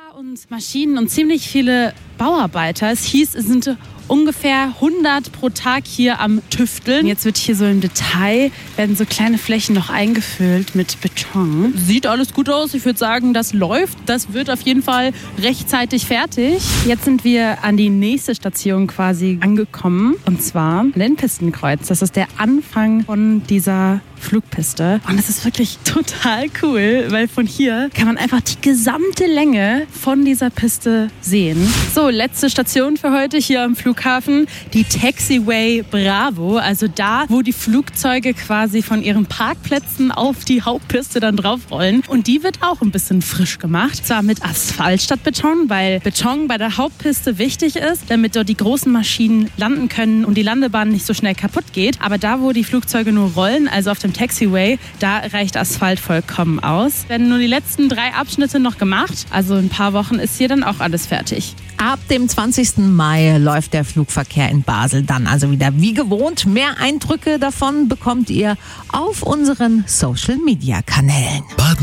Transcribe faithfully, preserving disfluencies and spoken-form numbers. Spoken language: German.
und Maschinen und ziemlich viele Bauarbeiter. Es hieß, es sind ungefähr hundert pro Tag hier am Tüfteln. Jetzt wird hier so im Detail, werden so kleine Flächen noch eingefüllt mit Beton. Sieht alles gut aus. Ich würde sagen, das läuft. Das wird auf jeden Fall rechtzeitig fertig. Jetzt sind wir an die nächste Station quasi angekommen. Und zwar an den Pistenkreuz. Das ist der Anfang von dieser Flugpiste. Und es ist wirklich total cool, weil von hier kann man einfach die gesamte Länge von dieser Piste sehen. So, letzte Station für heute hier am Flughafen, die Taxiway Bravo. Also da, wo die Flugzeuge quasi von ihren Parkplätzen auf die Hauptpiste dann draufrollen. Und die wird auch ein bisschen frisch gemacht. Zwar mit Asphalt statt Beton, weil Beton bei der Hauptpiste wichtig ist, damit dort die großen Maschinen landen können und die Landebahn nicht so schnell kaputt geht. Aber da, wo die Flugzeuge nur rollen, also auf dem Taxiway, da reicht Asphalt vollkommen aus. Werden nur die letzten drei Abschnitte noch gemacht. Also in ein paar Wochen ist hier dann auch alles fertig. Ab dem zwanzigsten Mai läuft der Flugverkehr in Basel dann also wieder wie gewohnt. Mehr Eindrücke davon bekommt ihr auf unseren Social-Media-Kanälen.